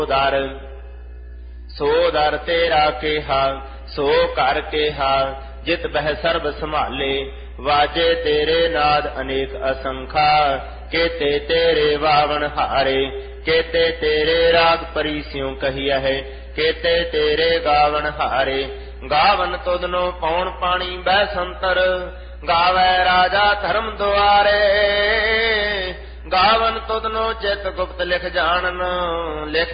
ਦਰ ਸੋ ਦਰ ਤੇਰਾ ਕੇਹਾ ਸੋ ਘਰ ਕੇਹਾ ਜਿਤ ਬਹਿ ਸਰਬ ਸੰਭਾਲੇ ਵਾਜੇ ਤੇਰੇ ਨਾਦ ਅਨੇਕ ਅਸੰਖਾ ਕੇਤੇ ਤੇਰੇ ਵਾਵਣ ਹਾਰੇ ਕੇਤੇ ਤੇਰੇ ਰਾਗ ਪਰੀਸਿਉ ਕਹੀਐ ਕੇਤੇ ਤੇਰੇ ਗਾਵਣ ਹਾਰੇ ਗਾਵਨ ਤੁਧਨੋ ਪੌਣ ਪਾਣੀ ਬਹਿ ਸੰਤਰ ਗਾਵੈ ਰਾਜਾ ਧਰਮ ਦੁਆਰੇ ਗਾਵਨ ਤੁਧਨੋ ਚਿਤ ਗੁਪਤ ਲਿਖ ਜਾਣਨ ਲਿਖ